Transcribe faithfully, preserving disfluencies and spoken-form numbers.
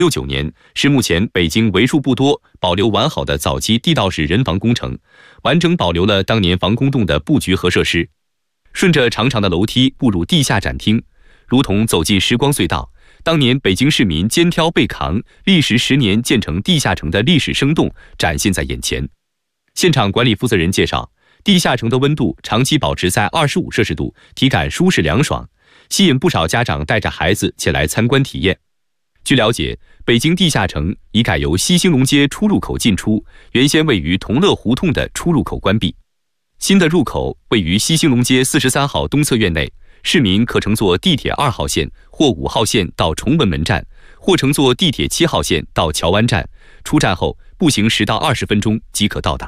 六九年，是目前北京为数不多保留完好的早期地道式人防工程，完整保留了当年防空洞的布局和设施。顺着长长的楼梯步入地下展厅，如同走进时光隧道。当年北京市民肩挑背扛，历时十年建成地下城的历史生动展现在眼前。现场管理负责人介绍，地下城的温度长期保持在二十五摄氏度，体感舒适凉爽，吸引不少家长带着孩子前来参观体验。据了解，北京地下城已改由西兴隆街出入口进出，原先位于同乐胡同的出入口关闭，新的入口位于西兴隆街四十三号东侧院内。市民可乘坐地铁二号线或五号线到崇文门站，或乘坐地铁七号线到侨湾站，出站后步行十到二十分钟即可到达。